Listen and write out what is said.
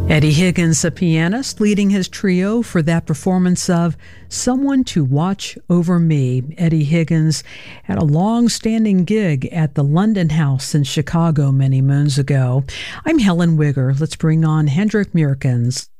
Eddie Higgins, a pianist, leading his trio for that performance of Someone to Watch Over Me. Eddie Higgins had a long-standing gig at the London House in Chicago many moons ago. I'm Helen Wigger. Let's bring on Hendrik Meerkens.